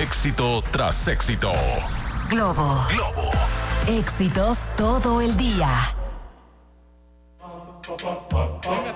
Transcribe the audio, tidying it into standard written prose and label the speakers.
Speaker 1: Éxito tras éxito.
Speaker 2: Globo. Éxitos todo el día.